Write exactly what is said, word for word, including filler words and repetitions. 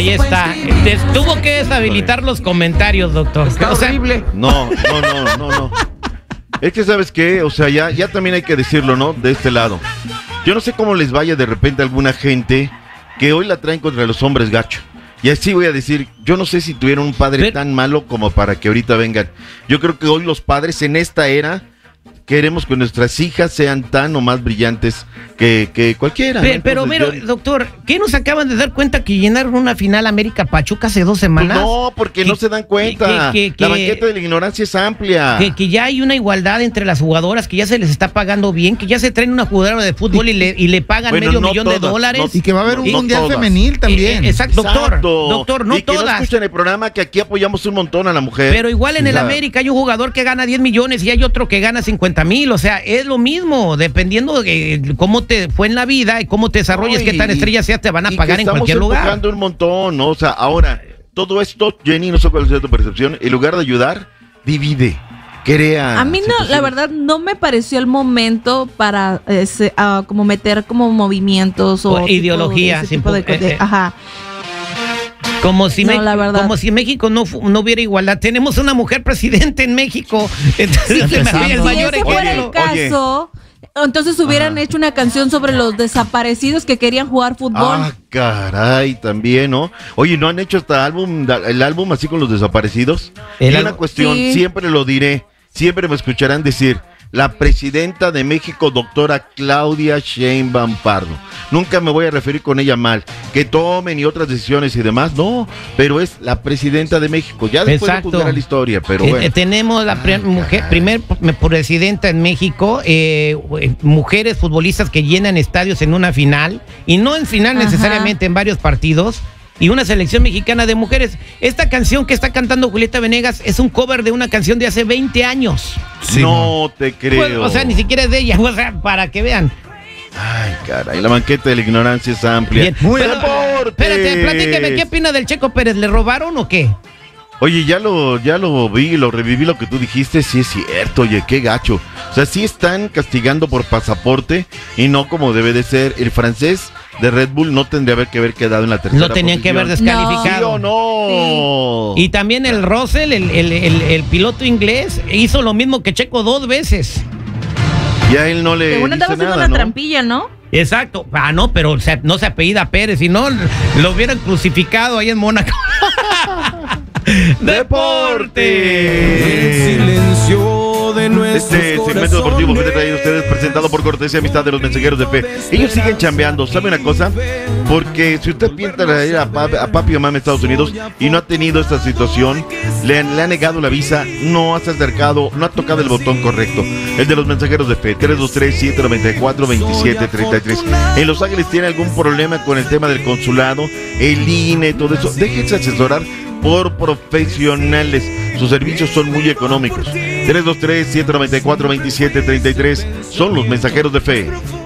Ahí está. Te tuvo que deshabilitar los comentarios, doctor. Está o sea, horrible. No, no, no, no, no. Es que, ¿sabes qué? O sea, ya, ya también hay que decirlo, ¿no? De este lado. Yo no sé cómo les vaya de repente a alguna gente que hoy la traen contra los hombres gacho. Y así voy a decir, yo no sé si tuvieron un padre Pero, tan malo como para que ahorita vengan. Yo creo que hoy los padres en esta era queremos que nuestras hijas sean tan o más brillantes que, que cualquiera. Pe- ¿no? pero, Entonces, mira, yo- doctor, ¿qué nos acaban de dar cuenta que llenaron una final América Pachuca hace dos semanas? Pues no, porque no Que- se dan cuenta. que- que- la que- banqueta de la ignorancia es amplia. Que, que ya hay una igualdad entre las jugadoras, que ya se les está pagando bien, que ya se traen una jugadora de fútbol y le, y le pagan Bueno, medio no millón de todas, dólares. no- Y que va a haber un no mundial todas. femenil también. Eh, eh, exacto, doctor, Exacto. doctor, no y que no todas. escuchan el programa que aquí apoyamos un montón a la mujer. Pero igual en O el sea, América hay un jugador que gana diez millones y hay otro que gana cincuenta mil. O sea, es lo mismo, dependiendo de cómo te fue en la vida y cómo te desarrolles, no, qué tan y- estrella seas, te van a y pagar que en cualquier estamos lugar. empujando un montón, ¿no? O sea, ahora, todo esto, Jenny, no sé cuál es tu percepción, en lugar de ayudar, divide, crea. A mí no, la situaciones. verdad, no me pareció el momento para ese, ah, como meter como movimientos o, O ideología, tipo de- ese sin tipo de pu- co- de- eh, eh. ajá. Como si, No, Me- la verdad. como si México no, fu- no hubiera igualdad. Tenemos una mujer presidente en México. Entonces, se me hacía el Si mayor ese fuera ejemplo. el caso, entonces hubieran hecho una canción sobre los desaparecidos que querían jugar fútbol. Ah, caray, también, ¿no? Oye, ¿no han hecho hasta álbum, da- el álbum así con los desaparecidos? El y álbum- una cuestión, Sí. siempre lo diré, siempre me escucharán decir, la presidenta de México, doctora Claudia Sheinbaum Pardo. Nunca me voy a referir con ella mal, que tomen y otras decisiones y demás, no, pero es la presidenta de México. Ya después de Exacto. juzgar la historia, pero Eh, bueno. eh, tenemos la pre- Ay, mujer, caray. primer p- presidenta en México, eh, eh, mujeres futbolistas que llenan estadios en una final, y no en final Ajá. necesariamente, en varios partidos, y una selección mexicana de mujeres. Esta canción que está cantando Julieta Venegas es un cover de una canción de hace veinte años. Sí, no te creo. Pues, o sea, ni siquiera es de ella, o sea, para que vean. Ay, caray, la banqueta de la ignorancia es amplia. Bien. Muy Pero, deportes. espérate, platíqueme, ¿qué opina del Checo Pérez? ¿Le robaron o qué? Oye, ya lo, ya lo vi, lo reviví lo que tú dijiste, sí es cierto, oye, qué gacho. O sea, sí están castigando por pasaporte y no como debe de ser. El francés de Red Bull no tendría haber que haber quedado en la tercera Lo tenían que haber posición. descalificado. ¿Sí o no? Y también el Russell, el, el- el- el piloto inglés, hizo lo mismo que Checo dos veces. Y a él no le Según dice andaba haciendo nada, una ¿no? trampilla, ¿no? Exacto. Ah, no, pero o sea, no se apellida Pérez, si no, lo hubieran crucificado ahí en Mónaco. ¡Deporte! Silencio de Este segmento deportivo fue traído a ustedes presentado por cortesía y amistad de los mensajeros de fe. Ellos siguen chambeando, ¿sabe una cosa? Porque si usted piensa ir a, pa- a papi y mamá en Estados Unidos y no ha tenido esta situación, le han, le ha negado la visa, no se ha acercado, no ha tocado el botón correcto. El de los mensajeros de fe, tres dos tres, siete nueve cuatro, dos siete tres tres. En Los Ángeles tiene algún problema con el tema del consulado, el I N E, todo eso. Déjense asesorar por profesionales. Sus servicios son muy económicos. tres dos tres, siete nueve cuatro, dos siete tres tres son los mensajeros de fe.